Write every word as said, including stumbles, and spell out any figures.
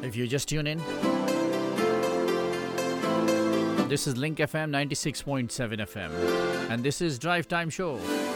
If you just tune in, this is Link F M ninety-six point seven F M, and this is Drive Time Show.